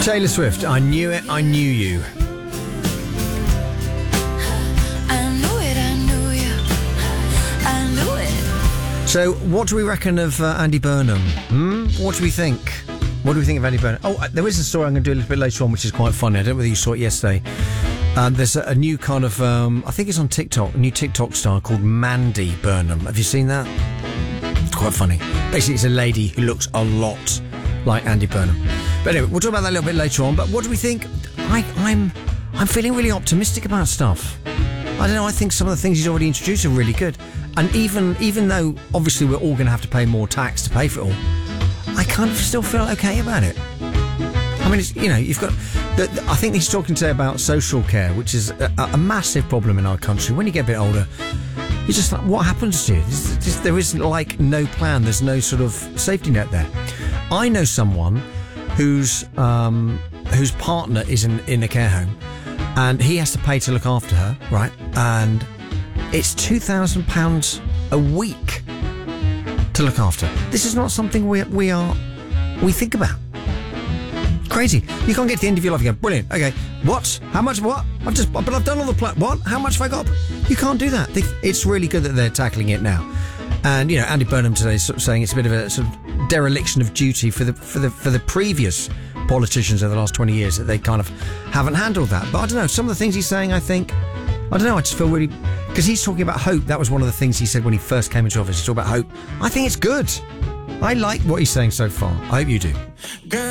Taylor Swift, I Knew It, I Knew You. So, what do we reckon of Andy Burnham? What do we think? What do we think of Andy Burnham? Oh, there is a story I'm going to do a little bit later on, which is quite funny. I don't know whether you saw it yesterday. There's a new kind of, I think it's on TikTok, a new TikTok star called Mandy Burnham. Have you seen that? It's quite funny. Basically, it's a lady who looks a lot like Andy Burnham. But anyway, we'll talk about that a little bit later on. But what do we think? I'm feeling really optimistic about stuff. I don't know, I think some of the things he's already introduced are really good. And even though, obviously, we're all going to have to pay more tax to pay for it all, I kind of still feel okay about it. I mean, it's, you know, you've got... I think he's talking today about social care, which is a massive problem in our country. When you get a bit older, you're just like, what happens to you? There isn't, like, no plan. There's no sort of safety net there. I know someone whose partner is in a care home, and he has to pay to look after her, right? And it's £2,000 a week to look after. This is not something we think about. Crazy. You can't get to the end of your life and go, brilliant, okay, what? How much? What? But I've done all the plan. What? How much have I got? You can't do that. It's really good that they're tackling it now. And, you know, Andy Burnham today is sort of saying it's a bit of a sort of dereliction of duty for the previous politicians over the last 20 years that they kind of haven't handled that. But I don't know, some of the things he's saying, I just feel really... Because he's talking about hope. That was one of the things he said when he first came into office. He talked about hope. I think it's good. I like what he's saying so far. I hope you do.